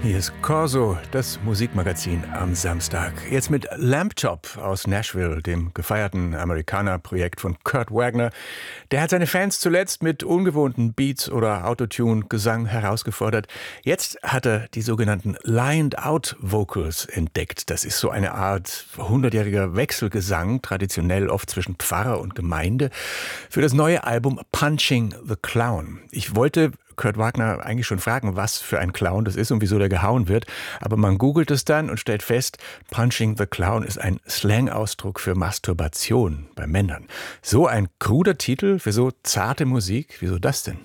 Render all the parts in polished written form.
Hier ist Corso, das Musikmagazin am Samstag. Jetzt mit Lamb Chop aus Nashville, dem gefeierten Amerikaner-Projekt von Kurt Wagner. Der hat seine Fans zuletzt mit ungewohnten Beats oder Autotune-Gesang herausgefordert. Jetzt hat er die sogenannten Lined-Out-Vocals entdeckt. Das ist so eine Art 100-jähriger Wechselgesang, traditionell oft zwischen Pfarrer und Gemeinde, für das neue Album Punching the Clown. Ich wollte Kurt Wagner eigentlich schon fragen, was für ein Clown das ist und wieso der gehauen wird. Aber man googelt es dann und stellt fest, Punching the Clown ist ein Slang-Ausdruck für Masturbation bei Männern. So ein kruder Titel für so zarte Musik, wieso das denn?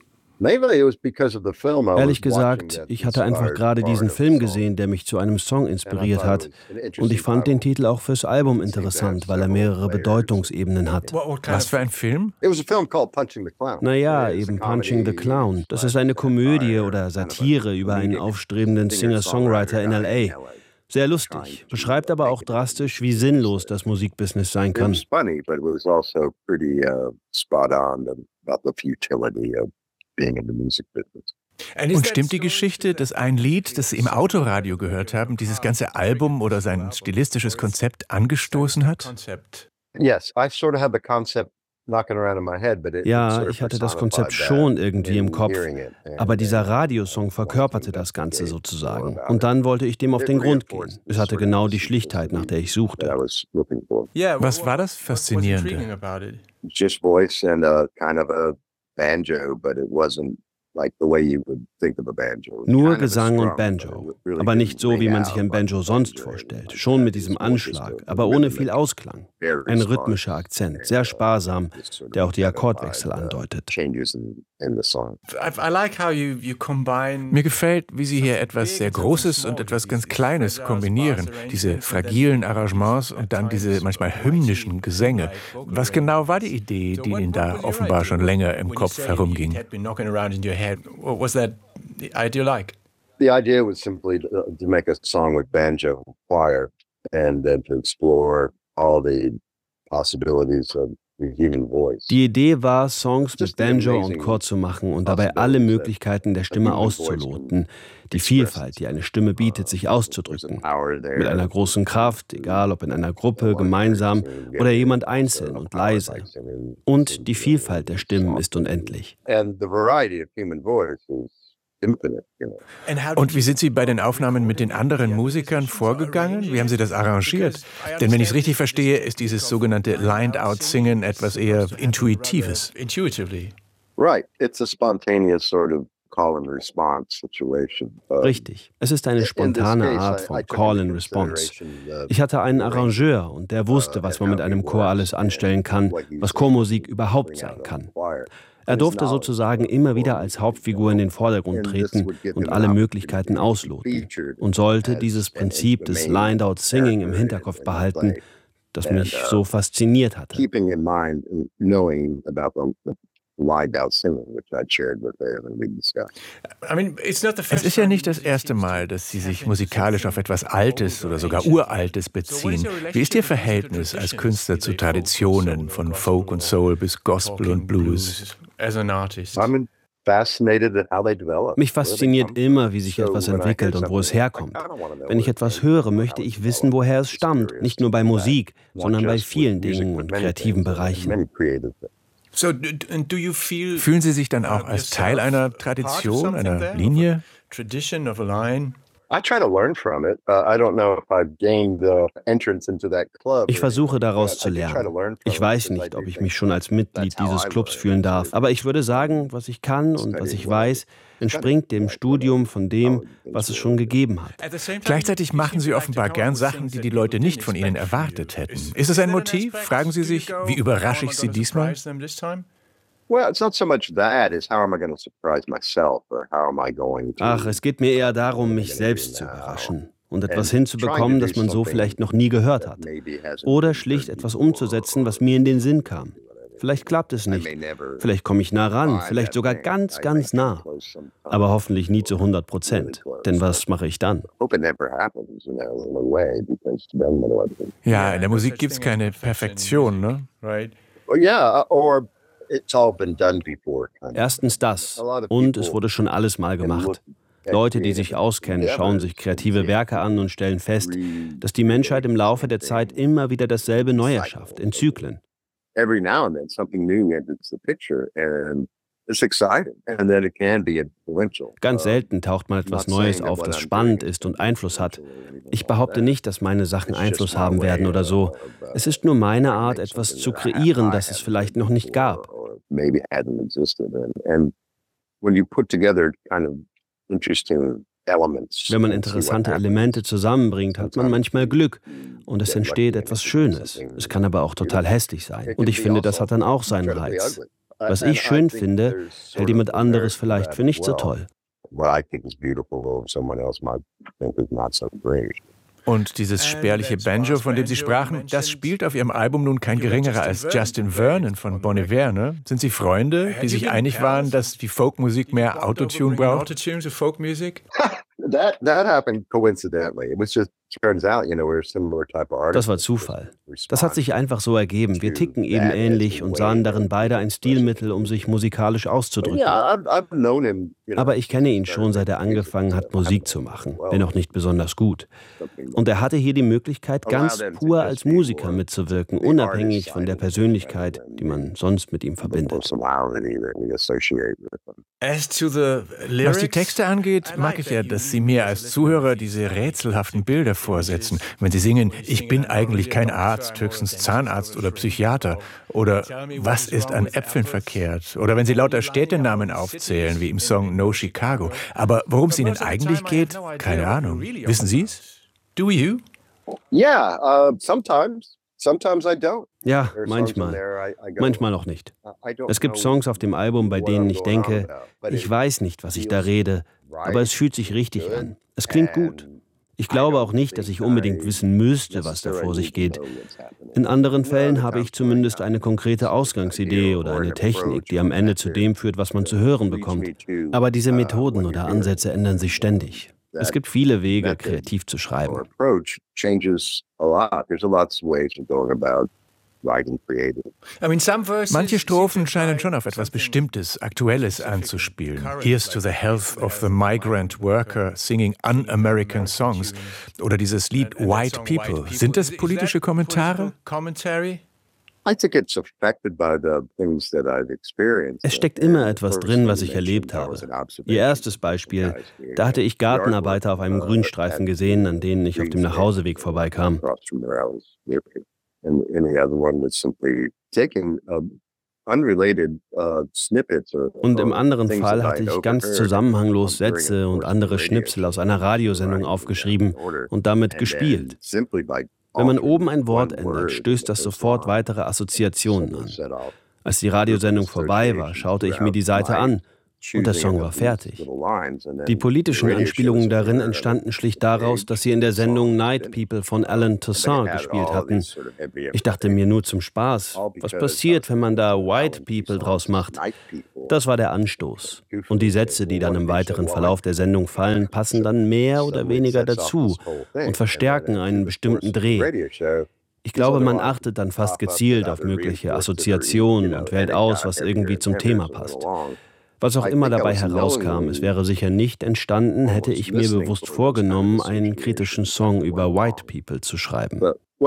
Ehrlich gesagt, ich hatte einfach gerade diesen Film gesehen, der mich zu einem Song inspiriert hat. Und ich fand den Titel auch fürs Album interessant, weil er mehrere Bedeutungsebenen hat. Was für ein Film? Naja, eben Punching the Clown. Das ist eine Komödie oder Satire über einen aufstrebenden Singer-Songwriter in L.A. Sehr lustig, beschreibt aber auch drastisch, wie sinnlos das Musikbusiness sein kann. Und stimmt die Geschichte, dass ein Lied, das Sie im Autoradio gehört haben, dieses ganze Album oder sein stilistisches Konzept angestoßen hat? Ja, ich hatte das Konzept schon irgendwie im Kopf, aber dieser Radiosong verkörperte das Ganze sozusagen. Und dann wollte ich dem auf den Grund gehen. Es hatte genau die Schlichtheit, nach der ich suchte. Was war das Faszinierende? Just voice and a kind of a banjo, but it wasn't like the way you would think of a banjo. Nur Gesang und Banjo, aber nicht so, wie man sich ein Banjo sonst vorstellt. Schon mit diesem Anschlag, aber ohne viel Ausklang. Ein rhythmischer Akzent, sehr sparsam, der auch die Akkordwechsel andeutet. Mir gefällt, wie Sie hier etwas sehr Großes und etwas ganz Kleines kombinieren. Diese fragilen Arrangements und dann diese manchmal hymnischen Gesänge. Was genau war die Idee, die Ihnen da offenbar schon länger im Kopf herumging? What was that idea like? The idea was simply to make a song with banjo and choir and then to explore all the possibilities of the human voice. Die Idee war, Songs mit Banjo und Chor zu machen und dabei alle Möglichkeiten der Stimme auszuloten. Die Vielfalt, die eine Stimme bietet, sich auszudrücken. Mit einer großen Kraft, egal ob in einer Gruppe, gemeinsam oder jemand einzeln und leise. Und die Vielfalt der Stimmen ist unendlich. Und wie sind Sie bei den Aufnahmen mit den anderen Musikern vorgegangen? Wie haben Sie das arrangiert? Denn wenn ich es richtig verstehe, ist dieses sogenannte Lined-Out-Singen etwas eher Intuitives. Right, it's a spontaneous sort of Richtig. Es ist eine spontane Art von Call-and-Response. Ich hatte einen Arrangeur und der wusste, was man mit einem Chor alles anstellen kann, was Chormusik überhaupt sein kann. Er durfte sozusagen immer wieder als Hauptfigur in den Vordergrund treten und alle Möglichkeiten ausloten und sollte dieses Prinzip des Lined-Out-Singing im Hinterkopf behalten, das mich so fasziniert hatte. Es ist ja nicht das erste Mal, dass Sie sich musikalisch auf etwas Altes oder sogar Uraltes beziehen. Wie ist Ihr Verhältnis als Künstler zu Traditionen, von Folk und Soul bis Gospel und Blues? Mich fasziniert immer, wie sich etwas entwickelt und wo es herkommt. Wenn ich etwas höre, möchte ich wissen, woher es stammt. Nicht nur bei Musik, sondern bei vielen Dingen und kreativen Bereichen. Fühlen Sie sich dann auch als Teil einer Tradition, einer Linie? Ich versuche daraus zu lernen. Ich weiß nicht, ob ich mich schon als Mitglied dieses Clubs fühlen darf, aber ich würde sagen, was ich kann und was ich weiß, entspringt dem Studium von dem, was es schon gegeben hat. Gleichzeitig machen Sie offenbar gern Sachen, die die Leute nicht von Ihnen erwartet hätten. Ist es ein Motiv? Fragen Sie sich, wie überrasche ich Sie diesmal? Ach, es geht mir eher darum, mich selbst zu überraschen und etwas hinzubekommen, das man so vielleicht noch nie gehört hat. Oder schlicht etwas umzusetzen, was mir in den Sinn kam. Vielleicht klappt es nicht, vielleicht komme ich nah ran, vielleicht sogar ganz, ganz nah. Aber hoffentlich nie zu 100%. Denn was mache ich dann? Ja, in der Musik gibt es keine Perfektion, ne? Erstens das. Und es wurde schon alles mal gemacht. Leute, die sich auskennen, schauen sich kreative Werke an und stellen fest, dass die Menschheit im Laufe der Zeit immer wieder dasselbe neu erschafft, in Zyklen. Ganz selten taucht mal etwas Neues auf, das spannend ist und Einfluss hat. Ich behaupte nicht, dass meine Sachen Einfluss haben werden oder so. Es ist nur meine Art, etwas zu kreieren, das es vielleicht noch nicht gab. Wenn man interessante Elemente zusammenbringt, hat man manchmal Glück und es entsteht etwas Schönes. Es kann aber auch total hässlich sein. Und ich finde, das hat dann auch seinen Reiz. Was ich schön finde, hält jemand anderes vielleicht für nicht so toll. Und dieses spärliche Banjo, von dem Sie sprachen, das spielt auf Ihrem Album nun kein geringerer als Justin Vernon von Bon Iver, ne? Sind Sie Freunde, die sich einig waren, dass die Folkmusik mehr Autotune braucht? Das war Zufall. Das hat sich einfach so ergeben. Wir ticken eben ähnlich und sahen darin beide ein Stilmittel, um sich musikalisch auszudrücken. Aber ich kenne ihn schon, seit er angefangen hat, Musik zu machen, wenn auch nicht besonders gut. Und er hatte hier die Möglichkeit, ganz pur als Musiker mitzuwirken, unabhängig von der Persönlichkeit, die man sonst mit ihm verbindet. Was die Texte angeht, mag ich ja, dass Sie mir als Zuhörer diese rätselhaften Bilder vorsetzen. Wenn Sie singen, ich bin eigentlich kein Arzt, höchstens Zahnarzt oder Psychiater. Oder was ist an Äpfeln verkehrt? Oder wenn Sie lauter Städtenamen aufzählen, wie im Song No Chicago. Aber worum es Ihnen eigentlich geht, keine Ahnung. Wissen Sie es? Do you? Yeah, sometimes I don't. Ja, manchmal. Manchmal auch nicht. Es gibt Songs auf dem Album, bei denen ich denke, ich weiß nicht, was ich da rede, aber es fühlt sich richtig an. Es klingt gut. Ich glaube auch nicht, dass ich unbedingt wissen müsste, was da vor sich geht. In anderen Fällen habe ich zumindest eine konkrete Ausgangsidee oder eine Technik, die am Ende zu dem führt, was man zu hören bekommt. Aber diese Methoden oder Ansätze ändern sich ständig. Es gibt viele Wege, kreativ zu schreiben. Manche Strophen scheinen schon auf etwas Bestimmtes, Aktuelles anzuspielen. Here's to the health of the migrant worker singing un-American songs. Oder dieses Lied White People. Sind das politische Kommentare? Es steckt immer etwas drin, was ich erlebt habe. Ihr erstes Beispiel, da hatte ich Gartenarbeiter auf einem Grünstreifen gesehen, an denen ich auf dem Nachhauseweg vorbeikam. Und im anderen Fall hatte ich ganz zusammenhanglos Sätze und andere Schnipsel aus einer Radiosendung aufgeschrieben und damit gespielt. Wenn man oben ein Wort ändert, stößt das sofort weitere Assoziationen an. Als die Radiosendung vorbei war, schaute ich mir die Seite an und der Song war fertig. Die politischen Anspielungen darin entstanden schlicht daraus, dass sie in der Sendung Night People von Alan Toussaint gespielt hatten. Ich dachte mir nur zum Spaß, was passiert, wenn man da White People draus macht? Das war der Anstoß. Und die Sätze, die dann im weiteren Verlauf der Sendung fallen, passen dann mehr oder weniger dazu und verstärken einen bestimmten Dreh. Ich glaube, man achtet dann fast gezielt auf mögliche Assoziationen und wählt aus, was irgendwie zum Thema passt. Was auch immer dabei herauskam, es wäre sicher nicht entstanden, hätte ich mir bewusst vorgenommen, einen kritischen Song über White People zu schreiben.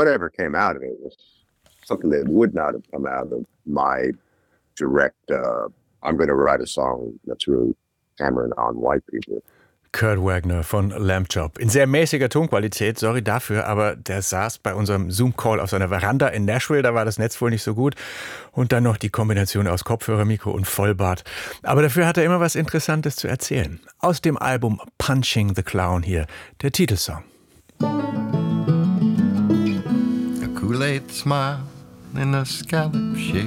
Kurt Wagner von Lamb Chop. In sehr mäßiger Tonqualität, sorry dafür, aber der saß bei unserem Zoom-Call auf seiner Veranda in Nashville, da war das Netz wohl nicht so gut. Und dann noch die Kombination aus Kopfhörermikro und Vollbart. Aber dafür hat er immer was Interessantes zu erzählen. Aus dem Album Punching the Clown hier, der Titelsong. A Kool-Aid smile in a scallop shell,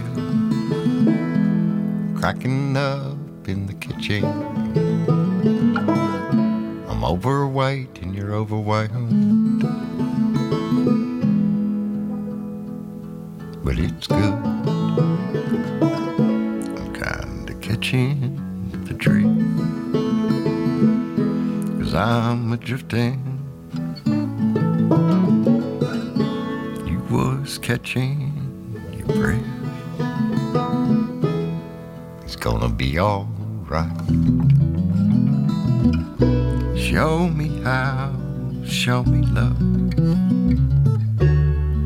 cracking up in the kitchen. I'm overweight and you're overwhelmed, but it's good. I'm kinda catching the drift, 'cause I'm a-drifting. You was catching your breath. It's gonna be all right. Show me how, show me love.